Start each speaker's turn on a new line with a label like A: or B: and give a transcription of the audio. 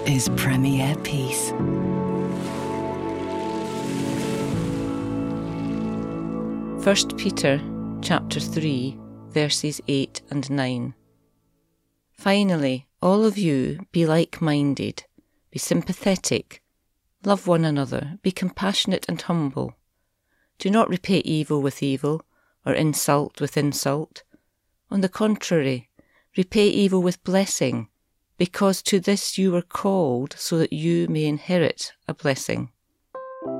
A: is Premier Peace.
B: First Peter chapter 3, verses 8 and 9. Finally, all of you be like-minded, be sympathetic, love one another, be compassionate and humble. Do not repay evil with evil, or insult with insult. On the contrary, repay evil with blessing, because to this you were called, so that you may inherit a blessing.